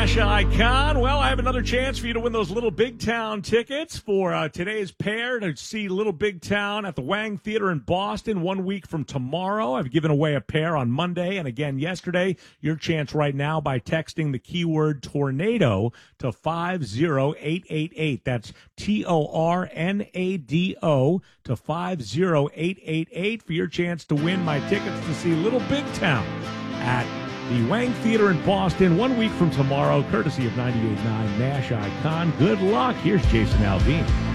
Nash Icon. Well, I have another chance for you to win those Little Big Town tickets for today's pair to see Little Big Town at the Wang Theater in Boston 1 week from tomorrow. I've given away a pair on Monday and again yesterday. Your chance right now by texting the keyword tornado to 50888. That's TORNADO to 50888 for your chance to win my tickets to see Little Big Town at the Wang Theater in Boston 1 week from tomorrow, courtesy of 98.9 Nash Icon. Good luck. Here's Jason Aldean.